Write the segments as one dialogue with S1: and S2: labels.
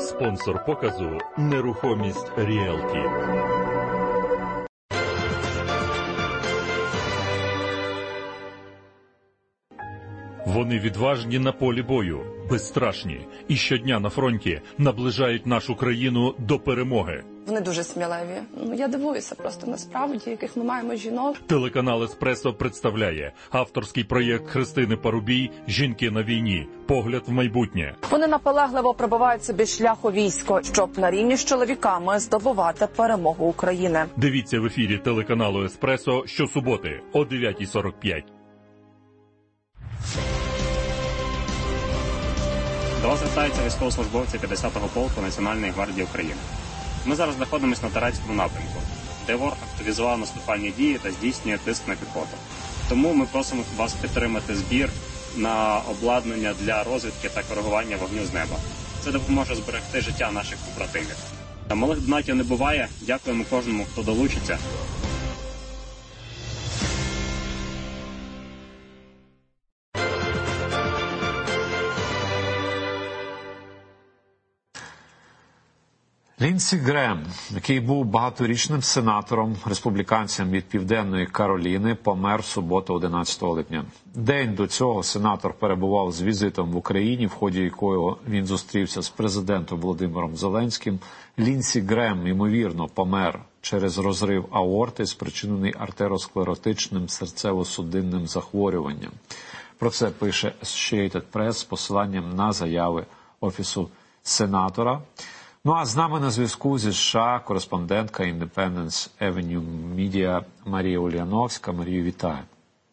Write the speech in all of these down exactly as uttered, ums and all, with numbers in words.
S1: Спонсор показу «Нерухомість Ріелті». Вони відважні на полі бою, безстрашні і щодня на фронті наближають нашу країну до перемоги.
S2: Вони дуже сміливі. Ну, я дивуюся просто насправді, яких ми маємо жінок.
S1: Телеканал «Еспресо» представляє авторський проєкт Христини Парубій «Жінки на війні. Погляд в майбутнє».
S3: Вони наполегливо пробивають собі шлях у військо, щоб на рівні з чоловіками здобувати перемогу України.
S1: Дивіться в ефірі телеканалу «Еспресо» щосуботи о дев'ятій сорок п'ять.
S4: До вас звертаються військовослужбовці п'ятдесятого полку Національної гвардії України. Ми зараз знаходимося на Тарацькому напрямку, де ворог активізував наступальні дії та здійснює тиск на піхоту. Тому ми просимо вас підтримати збір на обладнання для розвідки та коригування вогню з неба. Це допоможе зберегти життя наших побратимів. Та малих донатів не буває. Дякуємо кожному, хто долучиться.
S5: Лінсі Грем, який був багаторічним сенатором, республіканцем від Південної Кароліни, помер в суботу одинадцятого липня. День до цього сенатор перебував з візитом в Україні, в ході якого він зустрівся з президентом Володимиром Зеленським. Лінсі Грем, ймовірно, помер через розрив аорти, спричинений артеросклеротичним серцево-судинним захворюванням. Про це пише Associated Press з посиланням на заяви Офісу сенатора. Ну а з нами на зв'язку зі США кореспондентка Independence Avenue Media Марія Ульяновська. Марію, вітаю.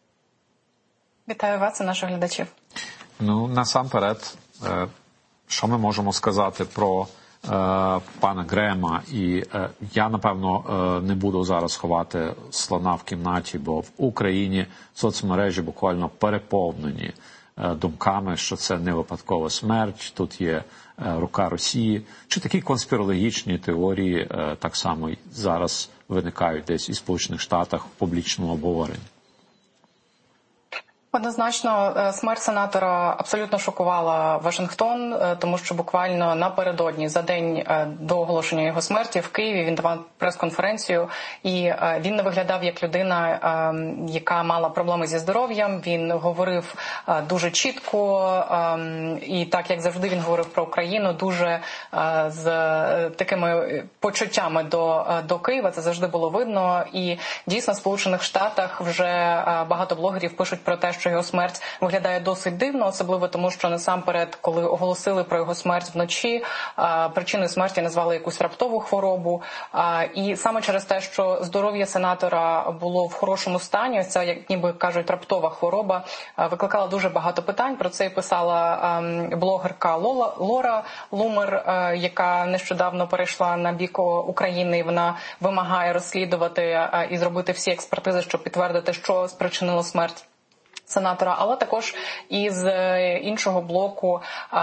S2: Вітаю вас і наших глядачів.
S5: Ну, насамперед, що ми можемо сказати про е, пана Грема? І е, я, напевно, е, не буду зараз ховати слона в кімнаті, бо в Україні соцмережі буквально переповнені е, думками, що це не випадкова смерть, тут є рука Росії. Чи такі конспірологічні теорії так само зараз виникають десь і в Сполучених Штатах в публічному обговоренні?
S2: Однозначно, смерть сенатора абсолютно шокувала Вашингтон, тому що буквально напередодні, за день до оголошення його смерті, в Києві він давав прес-конференцію, і він не виглядав як людина, яка мала проблеми зі здоров'ям. Він говорив дуже чітко, і так, як завжди, він говорив про Україну дуже з такими почуттями до, до Києва. Це завжди було видно. І дійсно, в Сполучених Штатах вже багато блогерів пишуть про те, що його смерть виглядає досить дивно, особливо тому, що насамперед, коли оголосили про його смерть вночі, причиною смерті назвали якусь раптову хворобу. І саме через те, що здоров'я сенатора було в хорошому стані, ось ця, як ніби кажуть, раптова хвороба, викликала дуже багато питань. Про це і писала блогерка Лола, Лора Лумер, яка нещодавно перейшла на бік України, і вона вимагає розслідувати і зробити всі експертизи, щоб підтвердити, що спричинило смерть сенатора, але також із іншого блоку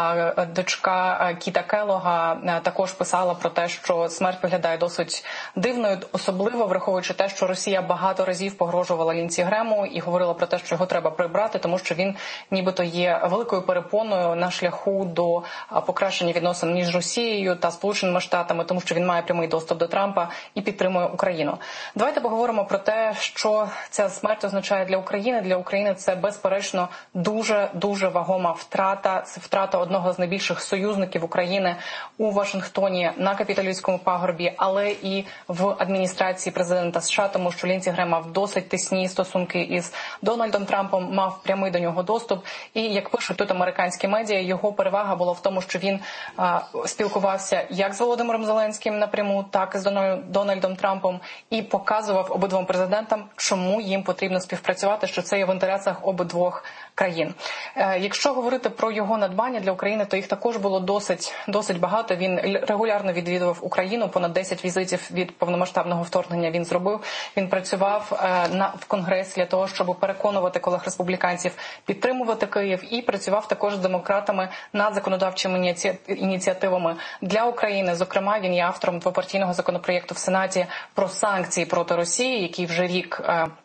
S2: дочка Кіта Келлога також писала про те, що смерть виглядає досить дивною, особливо враховуючи те, що Росія багато разів погрожувала Лінсі Грему і говорила про те, що його треба прибрати, тому що він нібито є великою перепоною на шляху до покращення відносин між Росією та Сполученими Штатами, тому що він має прямий доступ до Трампа і підтримує Україну. Давайте поговоримо про те, що ця смерть означає для України. Для України це безперечно дуже-дуже вагома втрата. Це втрата одного з найбільших союзників України у Вашингтоні на Капітолійському пагорбі, але і в адміністрації президента США, тому що Лінсі Грем мав досить тісні стосунки із Дональдом Трампом, мав прямий до нього доступ. І, як пишуть тут американські медіа, його перевага була в тому, що він а, спілкувався як з Володимиром Зеленським напряму, так і з Дональдом Трампом, і показував обидвом президентам, чому їм потрібно співпрацювати, що це є в інтересах обидвох країн. Якщо говорити про його надбання для України, то їх також було досить, досить багато. Він регулярно відвідував Україну, понад десять візитів від повномасштабного вторгнення він зробив. Він працював на, в Конгресі для того, щоб переконувати колег-республіканців підтримувати Київ, і працював також з демократами над законодавчими ініціативами для України. Зокрема, він є автором двопартійного законопроєкту в Сенаті про санкції проти Росії, який вже рік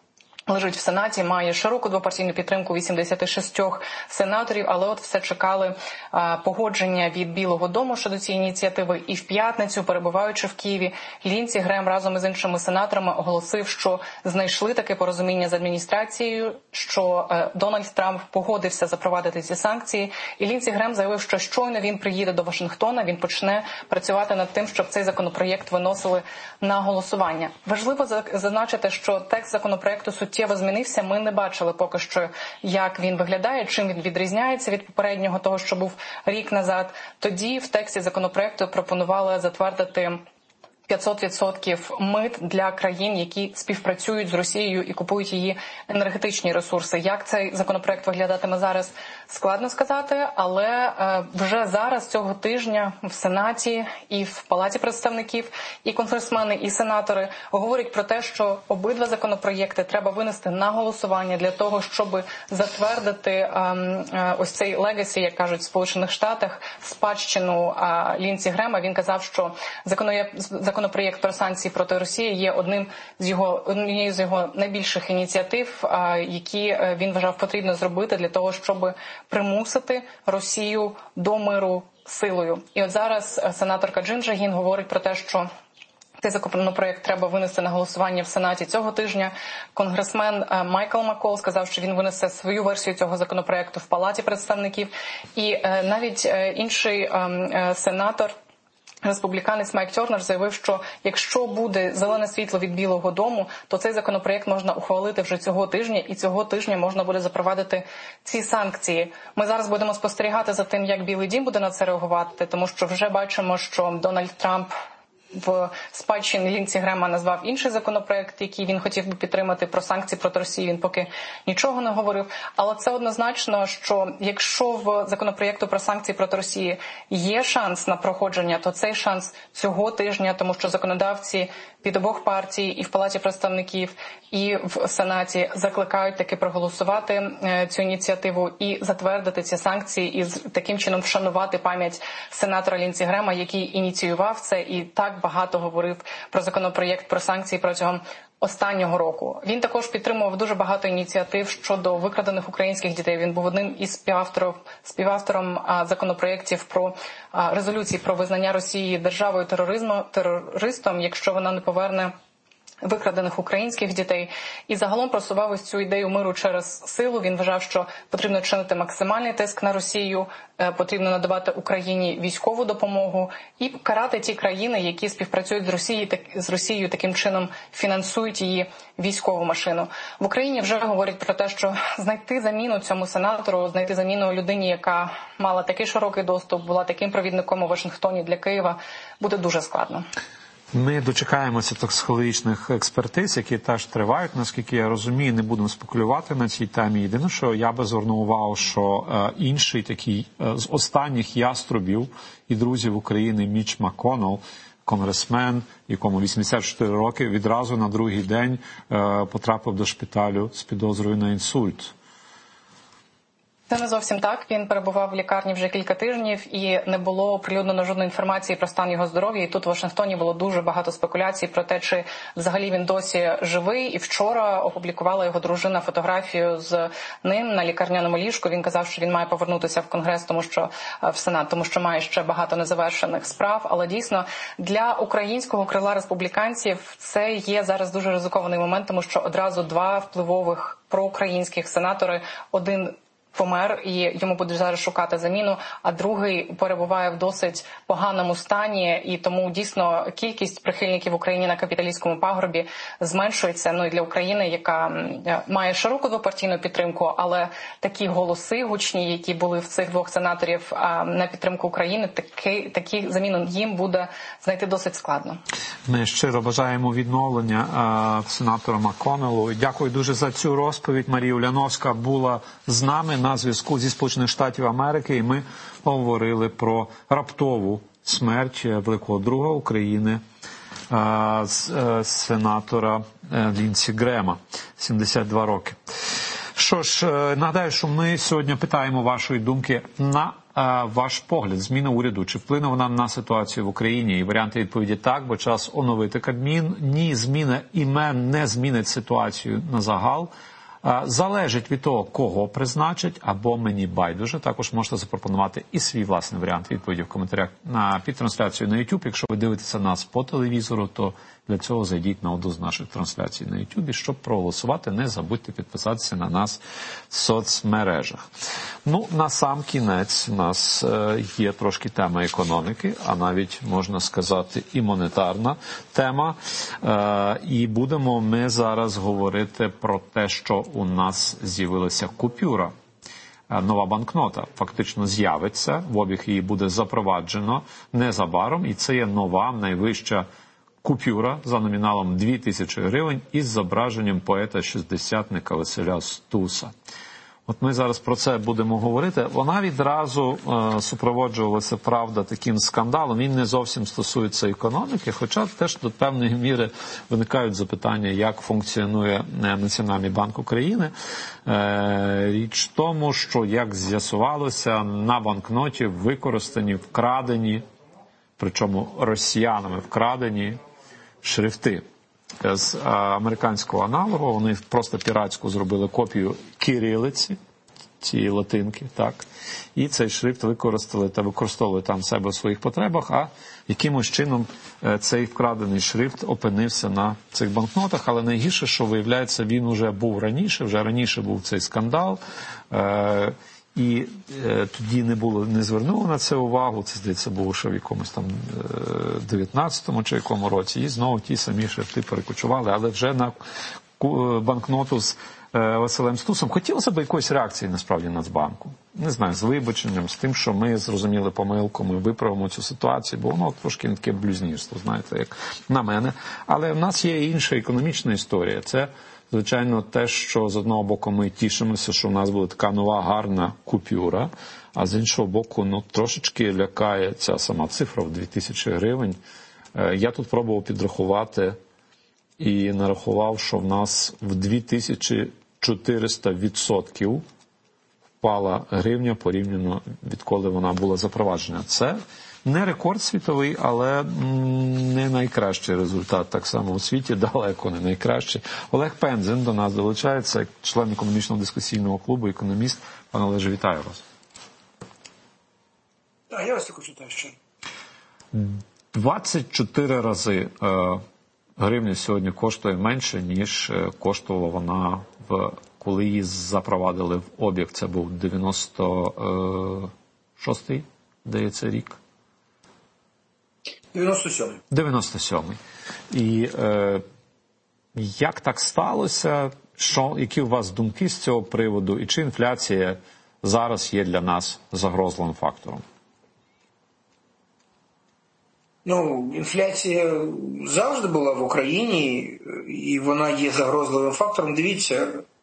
S2: лежить в Сенаті, має широку двопартійну підтримку вісімдесят шість сенаторів, але от все чекали а, погодження від Білого дому щодо цієї ініціативи. І в п'ятницю, перебуваючи в Києві, Лінці Грем разом із іншими сенаторами оголосив, що знайшли таке порозуміння з адміністрацією, що е, Дональд Трамп погодився запровадити ці санкції. І Лінці Грем заявив, що щойно він приїде до Вашингтона, він почне працювати над тим, щоб цей законопроєкт виносили на голосування. Важливо зазначити, що текст законопроєкту суттєво змінився. Ми не бачили поки що, як він виглядає, чим він відрізняється від попереднього, того, що був рік назад. Тоді в тексті законопроекту пропонували затвердити п'ятсот відсотків мит для країн, які співпрацюють з Росією і купують її енергетичні ресурси. Як цей законопроект виглядатиме зараз, складно сказати, але вже зараз, цього тижня, в Сенаті і в Палаті представників і конгресмени, і сенатори говорять про те, що обидва законопроєкти треба винести на голосування для того, щоб затвердити ось цей легасі, як кажуть в Сполучених Штатах, спадщину Лінці Грема. Він казав, що законопроєкт Законопроєкт про санкції проти Росії є одним з його однією з його найбільших ініціатив, які він вважав потрібно зробити для того, щоб примусити Росію до миру силою. І от зараз сенаторка Джинджа Гін говорить про те, що цей законопроєкт треба винести на голосування в Сенаті цього тижня. Конгресмен Майкл Маккол сказав, що він винесе свою версію цього законопроєкту в Палаті представників. І навіть інший сенатор, республіканець Майк Тернер, заявив, що якщо буде зелене світло від Білого дому, то цей законопроєкт можна ухвалити вже цього тижня, і цього тижня можна буде запровадити ці санкції. Ми зараз будемо спостерігати за тим, як Білий дім буде на це реагувати, тому що вже бачимо, що Дональд Трамп в спадщині Лінці Грема назвав інший законопроект, який він хотів би підтримати, про санкції проти Росії. Він поки нічого не говорив. Але це однозначно, що якщо в законопроєкту про санкції проти Росії є шанс на проходження, то цей шанс цього тижня, тому що законодавці від обох партій і в Палаті представників, і в Сенаті закликають таки проголосувати цю ініціативу і затвердити ці санкції, і таким чином вшанувати пам'ять сенатора Лінці Грема, який ініціював це і так багато говорив про законопроєкт про санкції протягом останнього року. Він також підтримував дуже багато ініціатив щодо викрадених українських дітей. Він був одним із співавторів, співавтором а, законопроєктів про а, резолюції про визнання Росії державою тероризму, терористом, якщо вона не поверне викрадених українських дітей. І загалом просував ось цю ідею миру через силу. Він вважав, що потрібно чинити максимальний тиск на Росію, потрібно надавати Україні військову допомогу і карати ті країни, які співпрацюють з Росією, так, з Росією, таким чином фінансують її військову машину. В Україні вже говорять про те, що знайти заміну цьому сенатору, знайти заміну людині, яка мала такий широкий доступ, була таким провідником у Вашингтоні для Києва, буде дуже складно.
S5: Ми дочекаємося токсикологічних експертиз, які теж тривають, наскільки я розумію, не будемо спекулювати на цій темі. Єдине, що я би звернув увагу, що е, інший такий е, з останніх яструбів і друзів України Міч МакКоннелл, конгресмен, якому вісімдесят чотири роки, відразу на другий день е, потрапив до шпиталю з підозрою на інсульт.
S2: Це не зовсім так. Він перебував в лікарні вже кілька тижнів і не було оприлюднено жодної інформації про стан його здоров'я. І тут в Вашингтоні було дуже багато спекуляцій про те, чи взагалі він досі живий. І вчора опублікувала його дружина фотографію з ним на лікарняному ліжку. Він казав, що він має повернутися в Конгрес, тому що в Сенат, тому що має ще багато незавершених справ. Але дійсно для українського крила республіканців це є зараз дуже ризикований момент, тому що одразу два впливових проукраїнських сенатори, один помер і йому будуть зараз шукати заміну, а другий перебуває в досить поганому стані, і тому дійсно кількість прихильників України на капіталістському пагорбі зменшується. Ну і для України, яка має широку двопартійну підтримку, але такі голоси гучні, які були в цих двох сенаторів на підтримку України, такі, такі заміну їм буде знайти досить складно.
S5: Ми щиро бажаємо відновлення а, сенатора МакКоннеллу. Дякую дуже за цю розповідь. Марія Уляновська була з нами на зв'язку зі Сполучених Штатів Америки, і ми говорили про раптову смерть великого друга України, а, з, а, сенатора Лінці Грема, сімдесят два роки. Що ж, нагадаю, що ми сьогодні питаємо вашої думки на а, ваш погляд. Зміна уряду, чи вплине вона на ситуацію в Україні? І варіанти відповіді так, бо час оновити Кабмін. Ні, зміна імен не змінить ситуацію на загал. Залежить від того, кого призначать, або мені байдуже. Також можете запропонувати і свій власний варіант відповіді в коментарях на під трансляцією на YouTube. Якщо ви дивитеся нас по телевізору, то для цього зайдіть на одну з наших трансляцій на YouTube. Щоб проголосувати, не забудьте підписатися на нас в соцмережах. Ну, на сам кінець у нас є трошки тема економіки, а навіть, можна сказати, і монетарна тема. І будемо ми зараз говорити про те, що у нас з'явилася купюра. Нова банкнота фактично з'явиться, в обіг її буде запроваджено незабаром, і це є нова, найвища купюра за номіналом дві тисячі гривень із зображенням поета-шістдесятника Василя Стуса. От ми зараз про це будемо говорити. Вона відразу е, супроводжувалася, правда, таким скандалом. Він не зовсім стосується економіки, хоча теж до певної міри виникають запитання, як функціонує Національний банк України. Е, річ в тому, що, як з'ясувалося, на банкноті використані, вкрадені, причому росіянами вкрадені шрифти. З американського аналогу вони просто піратську зробили копію кирилиці, цієї латинки, так, і цей шрифт використали та використовували там себе в своїх потребах, а якимось чином цей вкрадений шрифт опинився на цих банкнотах. Але найгірше, що виявляється, він вже був раніше, вже раніше був цей скандал, і е, тоді не було, не звернули на це увагу. Це, здається, було ще в якомусь там дев'ятнадцятому чи якому році. І знову ті самі шрифти перекочували, але вже на банкноту з е, Василем Стусом. Хотілося б якоїсь реакції, насправді, Нацбанку. Не знаю, з вибаченням, з тим, що ми зрозуміли помилку, ми виправимо цю ситуацію, бо воно трошки не таке блюзнірство, знаєте, як на мене. Але в нас є інша економічна історія. Це, звичайно, те, що з одного боку ми тішимося, що в нас буде така нова гарна купюра, а з іншого боку, ну, трошечки лякає ця сама цифра в дві тисячі гривень. Я тут пробував підрахувати і нарахував, що в нас в дві тисячі чотириста відсотків впала гривня порівняно, відколи вона була запроваджена. Це не рекорд світовий, але не найкращий результат. Так само у світі далеко не найкращий. Олег Пензен до нас долучається, як член економічного дискусійного клубу, економіст. Пане Олеже, вітаю вас.
S6: Так, я вас також вітаю ще.
S5: двадцять чотири рази е, гривня сьогодні коштує менше, ніж коштувала вона, в, коли її запровадили в обіг. Це був дев'яносто шостий, здається, рік.
S6: дев'яносто сьомий.
S5: дев'яносто сьомий. І е, як так сталося? Що, які у вас думки з цього приводу? І чи інфляція зараз є для нас загрозливим фактором?
S6: Ну, інфляція завжди була в Україні, і вона є загрозливим фактором. Дивіться,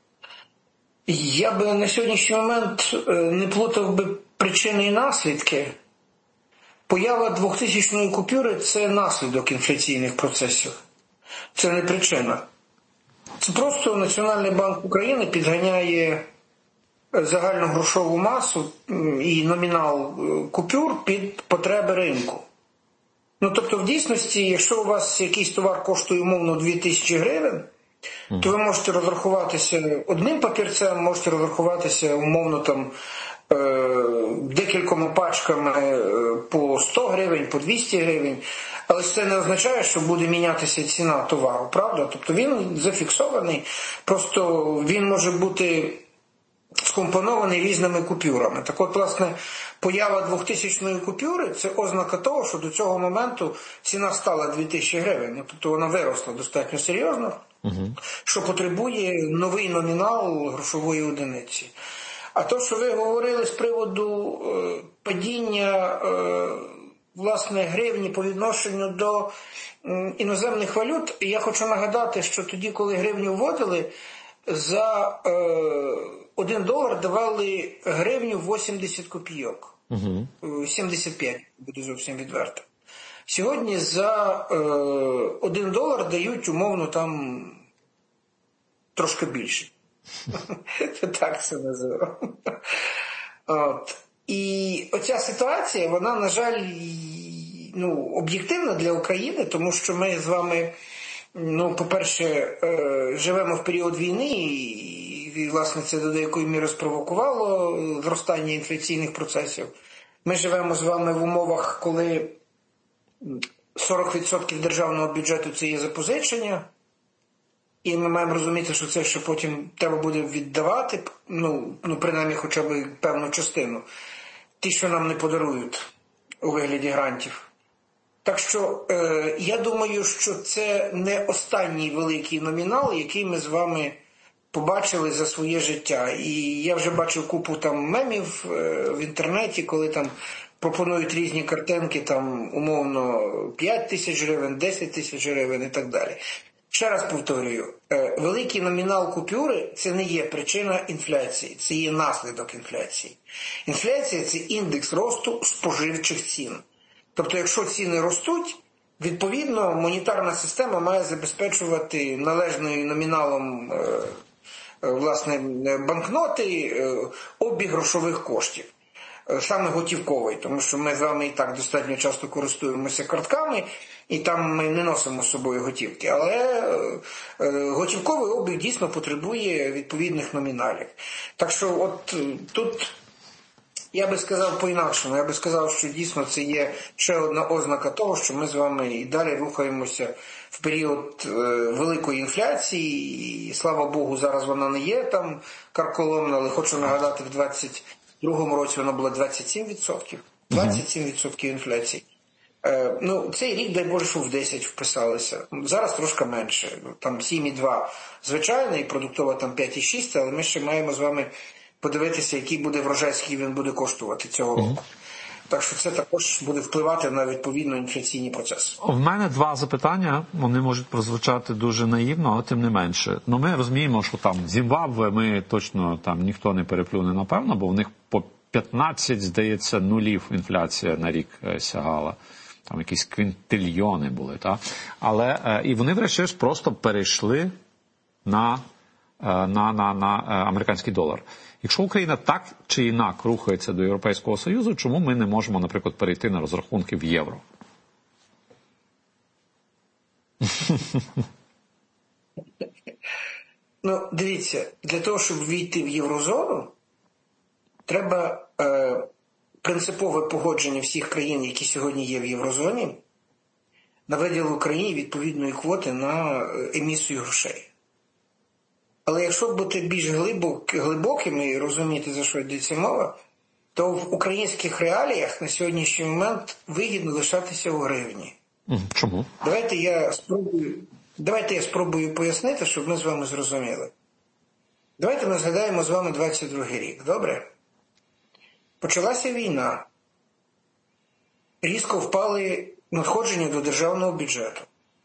S6: я би на сьогоднішній момент не плутав би причини і наслідки. Поява двохтисячної купюри – це наслідок інфляційних процесів. Це не причина. Це просто Національний банк України підганяє загальну грошову масу і номінал купюр під потреби ринку. Ну, тобто, в дійсності, якщо у вас якийсь товар коштує, умовно, дві тисячі гривень, то ви можете розрахуватися одним папірцем, можете розрахуватися, умовно, там, декількома пачками по сто гривень, по двісті гривень, але це не означає, що буде мінятися ціна товару, правда? Тобто він зафіксований, просто він може бути скомпонований різними купюрами. Так от, власне, поява двохтисячної купюри – це ознака того, що до цього моменту ціна стала дві тисячі гривень. Ну, тобто вона виросла достатньо серйозно, угу. що потребує новий номінал грошової одиниці. А то, що ви говорили з приводу е, падіння е, власне гривні по відношенню до е, іноземних валют, я хочу нагадати, що тоді, коли гривню вводили, за е, один долар давали гривню вісімдесят копійок. Угу. сімдесят п'ять, буду зовсім відверто. Сьогодні за е, один долар дають, умовно, там трошки більше. Так це називав. От. І оця ситуація, вона, на жаль, ну, об'єктивна для України, тому що ми з вами, ну, по-перше, живемо в період війни, і, власне, це до деякої міри спровокувало зростання інфляційних процесів. Ми живемо з вами в умовах, коли сорок відсотків державного бюджету – це є запозичення, і ми маємо розуміти, що це ще потім треба буде віддавати, ну, ну принаймні хоча б певну частину, ті, що нам не подарують у вигляді грантів. Так що е, я думаю, що це не останній великий номінал, який ми з вами побачили за своє життя. І я вже бачив купу там мемів е, в інтернеті, коли там пропонують різні картинки, там умовно п'ять тисяч гривень, десять тисяч гривень і так далі. Ще раз повторюю, е, великий номінал купюри – це не є причина інфляції, це є наслідок інфляції. Інфляція – це індекс росту споживчих цін. Тобто, якщо ціни ростуть, відповідно, монетарна система має забезпечувати належною номіналом е, е, власне, банкноти е, обіг грошових коштів. Саме готівковий, тому що ми з вами і так достатньо часто користуємося картками, і там ми не носимо з собою готівки. Але е, готівковий обіг дійсно потребує відповідних номіналів. Так що от тут я би сказав по-інакшому, я би сказав, що дійсно це є ще одна ознака того, що ми з вами і далі рухаємося в період е, великої інфляції, і слава Богу, зараз вона не є там карколомна, але хочу нагадати, в двадцять другому році вона була двадцять сім відсотків. двадцять сім відсотків інфляції. Е, ну, цей рік, дай Боже, що в десять вписалися. Зараз трошки менше. Там сім цілих два звичайно, і продуктова там п'ять цілих шість, але ми ще маємо з вами подивитися, який буде врожай, скільки він буде коштувати цього року. Так що це також буде впливати на відповідно інфляційні процеси.
S5: В мене два запитання, вони можуть прозвучати дуже наївно, але тим не менше. Ну, ми розуміємо, що там Зімбабве ми точно там ніхто не переплюне, напевно, бо в них по п'ятнадцять, здається, нулів інфляція на рік сягала. Там якісь квінтильйони були, так? Але і вони врешті просто перейшли на, на, на, на американський долар. Якщо Україна так чи інак рухається до Європейського Союзу, чому ми не можемо, наприклад, перейти на розрахунки в євро?
S6: Ну, дивіться, для того, щоб війти в єврозону, треба е, принципове погодження всіх країн, які сьогодні є в єврозоні, на виділ Україні відповідної квоти на емісію грошей. Але якщо бути більш глибок, глибокими і розуміти, за що йдеться мова, то в українських реаліях на сьогоднішній момент вигідно лишатися у гривні.
S5: Чому?
S6: Давайте я спробую, давайте я спробую пояснити, щоб ми з вами зрозуміли. Давайте ми згадаємо з вами двадцять другий рік, добре? Почалася війна. Різко впали надходження до державного бюджету.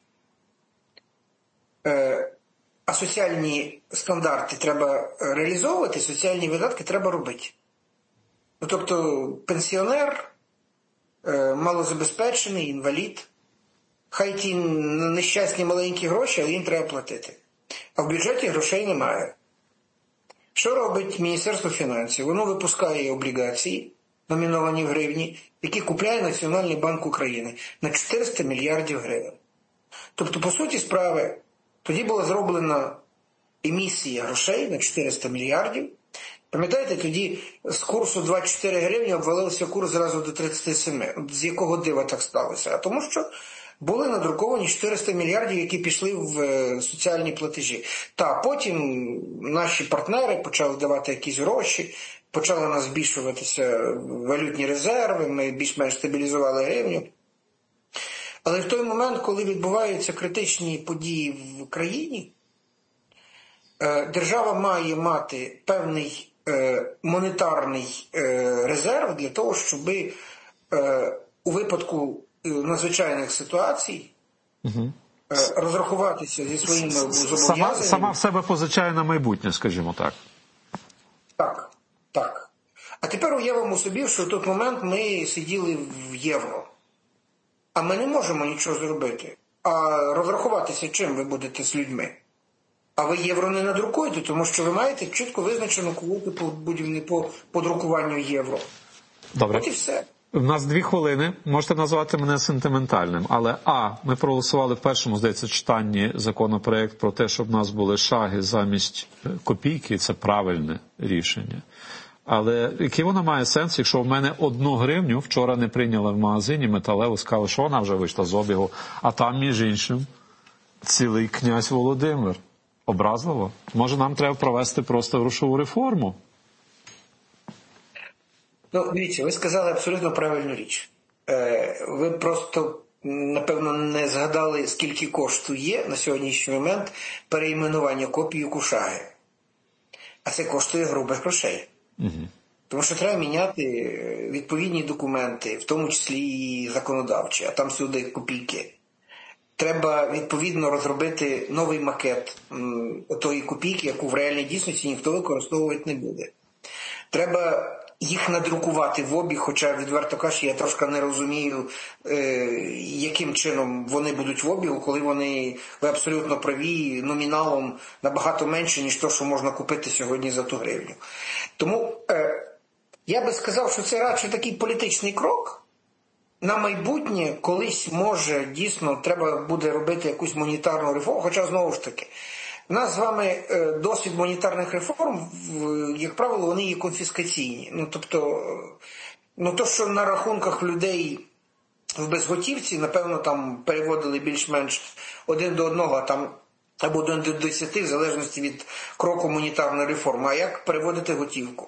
S6: Е, А соціальні стандарти треба реалізовувати, соціальні видатки треба робити. Ну, тобто пенсіонер, малозабезпечений, інвалід, хай ті нещасні маленькі гроші, але їм треба платити. А в бюджеті грошей немає. Що робить Міністерство фінансів? Воно випускає облігації, номіновані в гривні, які купляє Національний банк України на чотириста мільярдів гривень. Тобто, по суті справи, тоді була зроблена емісія грошей на чотириста мільярдів. Пам'ятаєте, тоді з курсу двадцять чотири гривні обвалився курс зразу до тридцять сім. З якого дива так сталося? А тому що були надруковані чотириста мільярдів, які пішли в соціальні платежі. Та потім наші партнери почали давати якісь гроші, почали у нас збільшуватися валютні резерви, ми більш-менш стабілізували гривню. Але в той момент, коли відбуваються критичні події в країні, держава має мати певний монетарний резерв для того, щоб у випадку надзвичайних ситуацій угу. розрахуватися зі своїми зобов'язаннями.
S5: Сама, сама в себе позичає на майбутнє, скажімо так.
S6: Так, так. А тепер уявимо собі, що в той момент ми сиділи в євро. А ми не можемо нічого зробити. А розрахуватися чим ви будете з людьми? А ви євро не надрукуєте, тому що ви маєте чітко визначену квоту по будівлі, по, по друкуванню євро.
S5: Добре.
S6: От і все.
S5: У нас дві хвилини. Можете назвати мене сентиментальним. Але, а, ми проголосували в першому, здається, читанні законопроект про те, щоб в нас були шаги замість копійки. Це правильне рішення. Але який вона має сенс, якщо в мене одну гривню вчора не прийняли в магазині металеву, сказали, що вона вже вийшла з обігу, а там, між іншим, цілий князь Володимир. Образливо? Може, нам треба провести просто грошову реформу?
S6: Ну, дивіться, ви сказали абсолютно правильну річ. Е, ви просто, напевно, не згадали, скільки коштує на сьогоднішній момент перейменування копії Кушаги. А це коштує грубих грошей. Угу. Тому що треба міняти відповідні документи, в тому числі і законодавчі, а там сюди копійки. Треба, відповідно, розробити новий макет м, тої копійки, яку в реальній дійсності ніхто використовувати не буде. Треба їх надрукувати в обіг, хоча, відверто кажучи, я трошки не розумію, е, яким чином вони будуть в обігу, коли вони, ви абсолютно праві, номіналом набагато менше, ніж то, що можна купити сьогодні за ту гривню. Тому е, я би сказав, що це радше такий політичний крок. На майбутнє колись, може, дійсно, треба буде робити якусь монетарну реформу, хоча, знову ж таки, у нас з вами досвід монетарних реформ, як правило, вони є конфіскаційні. Ну, тобто, ну, то, що на рахунках людей в безготівці, напевно, там переводили більш-менш один до одного, а там або один до десяти, в залежності від кроку монетарної реформи. А як переводити готівку?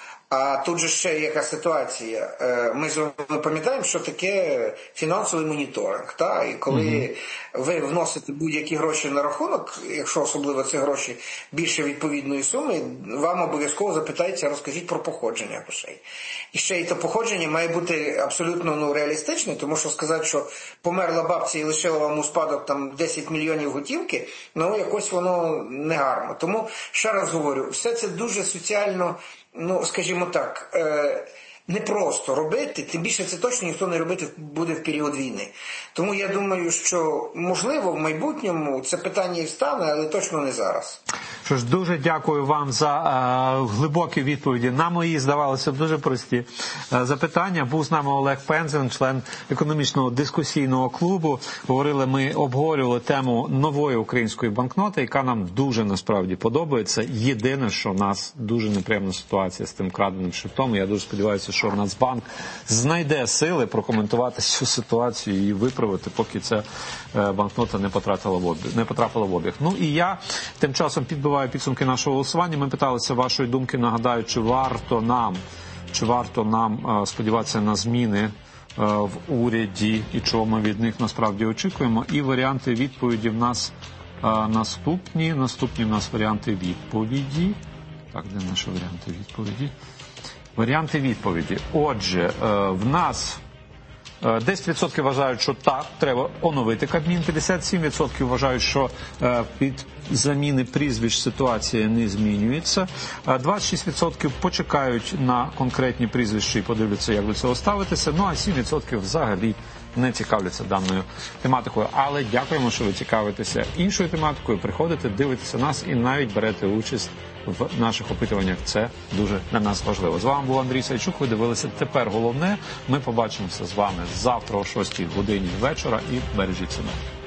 S6: А тут же ще яка ситуація. Ми ж пам'ятаємо, що таке фінансовий моніторинг. Та? І коли mm-hmm. ви вносите будь-які гроші на рахунок, якщо особливо це гроші більше відповідної суми, вам обов'язково запитається, розкажіть про походження грошей. І ще й то походження має бути абсолютно ну, реалістичне, тому що сказати, що померла бабця і лишила вам у спадок там десять мільйонів готівки, ну якось воно негарно. Тому, ще раз говорю, все це дуже соціально, ну, скажімо так, е, не просто робити, тим більше це точно ніхто не робити буде в період війни. Тому я думаю, що, можливо, в майбутньому це питання і встане, але точно не зараз.
S5: Що ж, дуже дякую вам за е, глибокі відповіді на мої, здавалося б, дуже прості е, запитання. Був з нами Олег Пензен, член економічного дискусійного клубу. Говорили ми, обговорювали тему нової української банкноти, яка нам дуже насправді подобається. Єдине, що в нас дуже неприємна ситуація з тим краденим шрифтом. Я дуже сподіваюся, що Нацбанк знайде сили прокоментувати цю ситуацію і виправити, поки ця е, банкнота не потрапила в обіг. Не потрапила в обіг. Ну і я тим часом підбиваю підсумки нашого голосування. Ми питалися вашої думки, нагадаю, чи варто нам, чи варто нам сподіватися на зміни в уряді і чого ми від них насправді очікуємо. І варіанти відповіді в нас наступні. Наступні в нас варіанти відповіді. Так, де наші варіанти відповіді? Варіанти відповіді. Отже, в нас десять відсотків вважають, що так, треба оновити Кабмін, п'ятдесят сім відсотків вважають, що під заміни прізвищ ситуація не змінюється, двадцять шість відсотків почекають на конкретні прізвища і подивляться, як до цього ставитися, ну а сім відсотків взагалі не цікавляться даною тематикою. Але дякуємо, що ви цікавитеся іншою тематикою, приходите, дивитеся нас і навіть берете участь в наших опитуваннях. Це дуже для нас важливо. З вами був Андрій Сайчук, ви дивилися «Тепер головне». Ми побачимося з вами завтра о шостій годині вечора і бережіть себе.